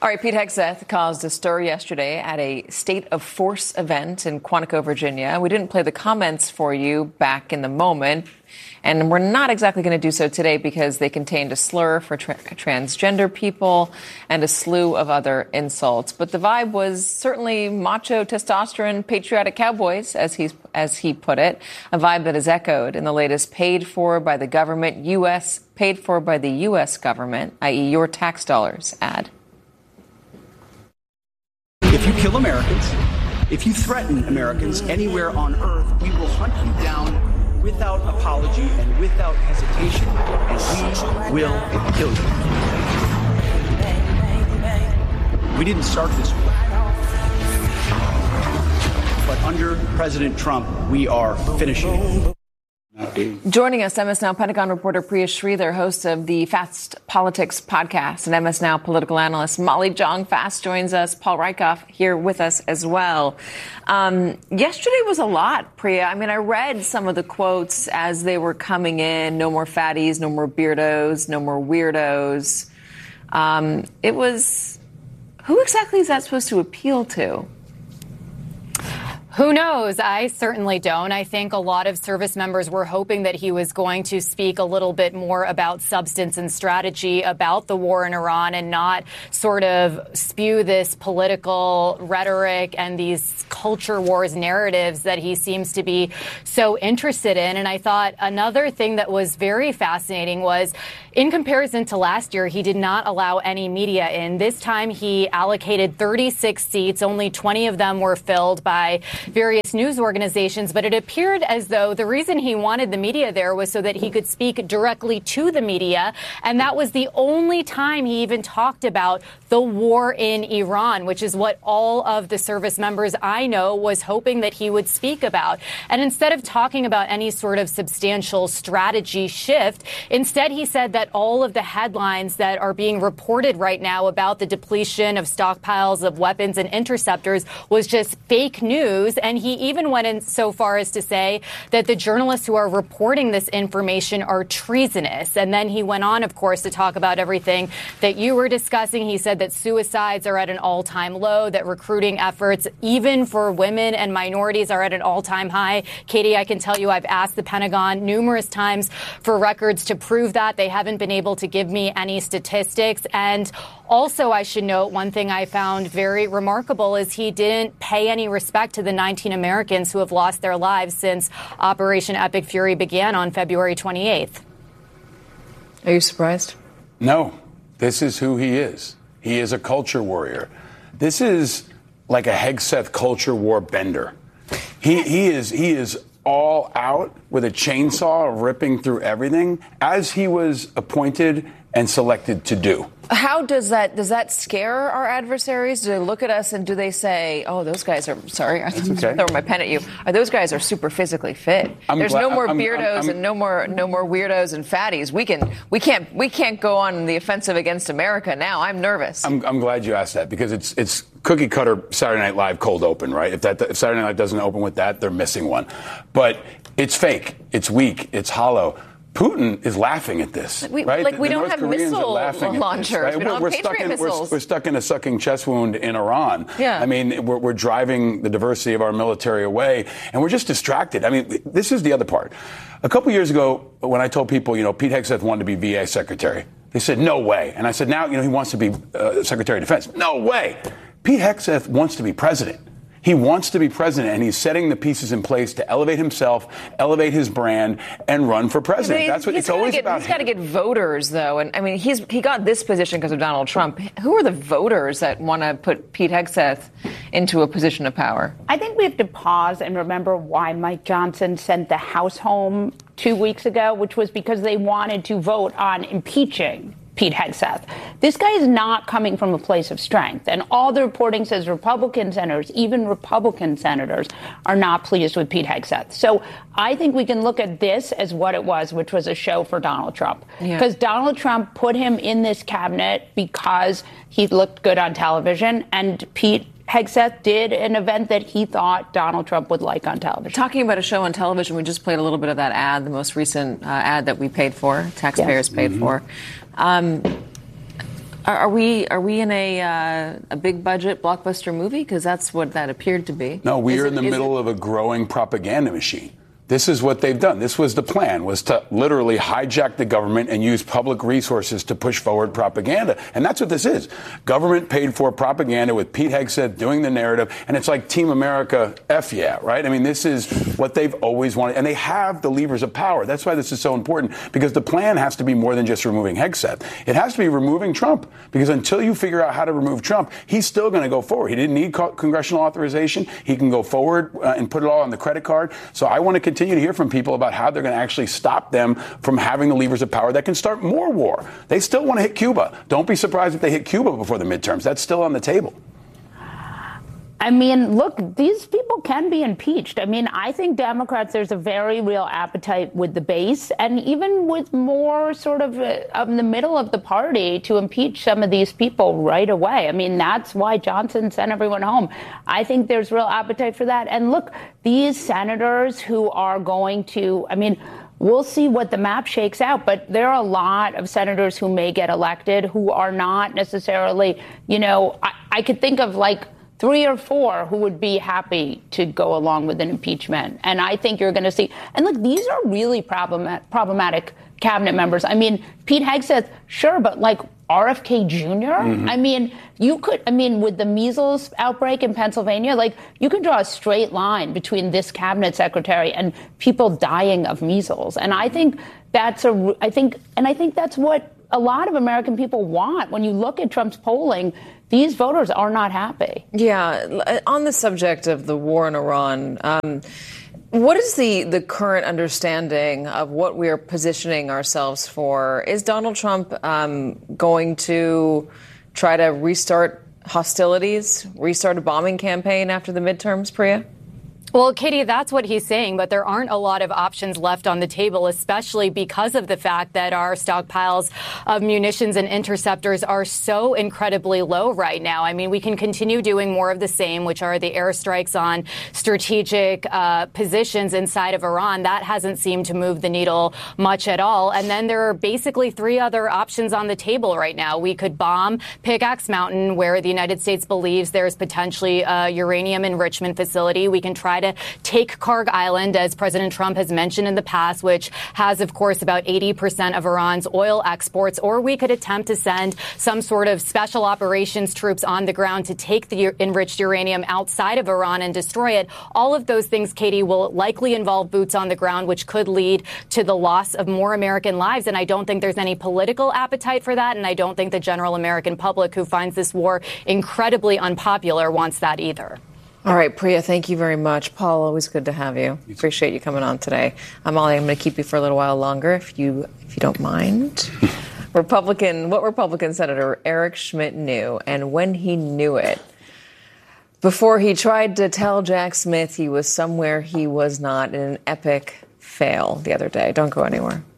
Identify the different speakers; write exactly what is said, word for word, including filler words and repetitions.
Speaker 1: All right, Pete Hegseth caused a stir yesterday at a State of Force event in Quantico, Virginia. We didn't play the comments for you back in the moment, and we're not exactly going to do so today because they contained a slur for tra- transgender people and a slew of other insults. But the vibe was certainly macho, testosterone, patriotic cowboys, as he's as he put it, a vibe that is echoed in the latest paid for by the government, U S paid for by the U S government, that is your tax dollars ad.
Speaker 2: If you kill Americans, if you threaten Americans anywhere on earth, we will hunt you down without apology and without hesitation, and we will kill you. We didn't start this war. But under President Trump, we are finishing it.
Speaker 1: Joining us, M S Now Pentagon reporter Priya Sridhar, host of the Fast Politics podcast, and M S Now political analyst Molly Jong-Fast joins us. Paul Rieckhoff here with us as well. Um, yesterday was a lot, Priya. I mean, I read some of the quotes as they were coming in. No more fatties, no more beardos, no more weirdos. Um, it was, who exactly is that supposed to appeal to?
Speaker 3: Who knows? I certainly don't. I think a lot of service members were hoping that he was going to speak a little bit more about substance and strategy about the war in Iran and not sort of spew this political rhetoric and these culture wars narratives that he seems to be so interested in. And I thought another thing that was very fascinating was, in comparison to last year, he did not allow any media in. This time he allocated thirty-six seats. Only twenty of them were filled by various news organizations, but it appeared as though the reason he wanted the media there was so that he could speak directly to the media. And that was the only time he even talked about the war in Iran, which is what all of the service members I know was hoping that he would speak about. And instead of talking about any sort of substantial strategy shift, instead he said that all of the headlines that are being reported right now about the depletion of stockpiles of weapons and interceptors was just fake news. And he even went in so far as to say that the journalists who are reporting this information are treasonous. And then he went on, of course, to talk about everything that you were discussing. He said that suicides are at an all-time low, that recruiting efforts, even for women and minorities, are at an all-time high. Katie, I can tell you I've asked the Pentagon numerous times for records to prove that. They haven't been able to give me any statistics. And also, I should note, one thing I found very remarkable is he didn't pay any respect to the nineteen Americans who have lost their lives since Operation Epic Fury began on February twenty-eighth.
Speaker 1: Are you surprised?
Speaker 4: No. This is who he is. He is a culture warrior. This is like a Hegseth culture war bender. He, he is he is all out with a chainsaw ripping through everything, as he was appointed and selected to do.
Speaker 1: How does that does that scare our adversaries? Do they look at us and do they say, "Oh, those guys are sorry, I
Speaker 4: okay.
Speaker 1: throw my pen at you. Are those guys are super physically fit?
Speaker 4: I'm
Speaker 1: There's
Speaker 4: glad,
Speaker 1: no more
Speaker 4: I'm,
Speaker 1: beardos
Speaker 4: I'm, I'm,
Speaker 1: and no more no more weirdos and fatties. We can we can't we can't go on the offensive against America now. I'm nervous."
Speaker 4: I'm, I'm glad you asked that, because it's it's cookie cutter Saturday Night Live cold open, right? If that if Saturday Night Live doesn't open with that, they're missing one. But it's fake. It's weak. It's hollow. Putin is laughing at this,
Speaker 1: we,
Speaker 4: right?
Speaker 1: Like we
Speaker 4: the
Speaker 1: don't
Speaker 4: North
Speaker 1: have
Speaker 4: Koreans
Speaker 1: missile
Speaker 4: launchers.
Speaker 1: This, right? We don't
Speaker 4: we're,
Speaker 1: have
Speaker 4: we're
Speaker 1: Patriot
Speaker 4: stuck in,
Speaker 1: missiles.
Speaker 4: We're, we're stuck in a sucking chest wound in Iran.
Speaker 1: Yeah.
Speaker 4: I mean, we're, we're driving the diversity of our military away, and we're just distracted. I mean, this is the other part. A couple years ago, when I told people, you know, Pete Hegseth wanted to be V A secretary, they said, no way. And I said, now, you know, he wants to be uh, Secretary of Defense. No way. Pete Hegseth wants to be president. He wants to be president, and he's setting the pieces in place to elevate himself, elevate his brand, and run for president.
Speaker 1: Yeah,
Speaker 4: That's what it's always
Speaker 1: get,
Speaker 4: about.
Speaker 1: He's got to get voters, though, and I mean, he's he got this position because of Donald Trump. Who are the voters that want to put Pete Hegseth into a position of power?
Speaker 5: I think we have to pause and remember why Mike Johnson sent the House home two weeks ago, which was because they wanted to vote on impeaching Pete Hegseth. This guy is not coming from a place of strength. And all the reporting says Republican senators, even Republican senators, are not pleased with Pete Hegseth. So I think we can look at this as what it was, which was a show for Donald Trump. Because yeah. Donald Trump put him in this cabinet because he looked good on television, and Pete Hegseth did an event that he thought Donald Trump would like on television.
Speaker 1: Talking about a show on television, we just played a little bit of that ad, the most recent uh, ad that we paid for, taxpayers yes. paid mm-hmm. for. Um, Are, are we are we in a uh, a big budget blockbuster movie? Because that's what that appeared to be.
Speaker 4: No, we
Speaker 1: is
Speaker 4: are
Speaker 1: it,
Speaker 4: in the middle
Speaker 1: it...
Speaker 4: of a growing propaganda machine. This is what they've done. This was the plan, was to literally hijack the government and use public resources to push forward propaganda. And that's what this is. Government paid for propaganda with Pete Hegseth doing the narrative. And it's like Team America, F yeah, right? I mean, this is what they've always wanted. And they have the levers of power. That's why this is so important, because the plan has to be more than just removing Hegseth. It has to be removing Trump, because until you figure out how to remove Trump, he's still going to go forward. He didn't need co- congressional authorization. He can go forward uh, and put it all on the credit card. So I want to continue to hear from people about how they're going to actually stop them from having the levers of power that can start more war. They still want to hit Cuba. Don't be surprised if they hit Cuba before the midterms. That's still on the table.
Speaker 5: I mean, look, these people can be impeached. I mean, I think Democrats, there's a very real appetite with the base and even with more sort of uh, in the middle of the party to impeach some of these people right away. I mean, that's why Johnson sent everyone home. I think there's real appetite for that. And look, these senators who are going to, I mean, we'll see what the map shakes out, but there are a lot of senators who may get elected who are not necessarily, you know, I, I could think of like three or four who would be happy to go along with an impeachment. And I think you're going to see, and look, these are really problem, problematic cabinet members. I mean, Pete Hegseth, sure, but like R F K Junior Mm-hmm. I mean, you could, I mean, with the measles outbreak in Pennsylvania, like you could draw a straight line between this cabinet secretary and people dying of measles. And I think that's a, I think, and I think that's what a lot of American people want. When you look at Trump's polling, these voters are not happy.
Speaker 1: Yeah. On the subject of the war in Iran, um, what is the, the current understanding of what we are positioning ourselves for? Is Donald Trump um, going to try to restart hostilities, restart a bombing campaign after the midterms, Priya?
Speaker 3: Well, Katie, that's what he's saying, but there aren't a lot of options left on the table, especially because of the fact that our stockpiles of munitions and interceptors are so incredibly low right now. I mean, we can continue doing more of the same, which are the airstrikes on strategic uh, positions inside of Iran. That hasn't seemed to move the needle much at all. And then there are basically three other options on the table right now. We could bomb Pickaxe Mountain, where the United States believes there's potentially a uranium enrichment facility. We can try to take Karg Island, as President Trump has mentioned in the past, which has, of course, about eighty percent of Iran's oil exports. Or we could attempt to send some sort of special operations troops on the ground to take the enriched uranium outside of Iran and destroy it. All of those things, Katie, will likely involve boots on the ground, which could lead to the loss of more American lives. And I don't think there's any political appetite for that. And I don't think the general American public, who finds this war incredibly unpopular, wants that either.
Speaker 1: All right, Priya, thank you very much. Paul, always good to have you. Appreciate you coming on today. I'm Molly. I'm going to keep you for a little while longer, if you if you don't mind. Republican, what Republican Senator Eric Schmidt knew, and when he knew it, before he tried to tell Jack Smith he was somewhere he was not, in an epic fail the other day. Don't go anywhere.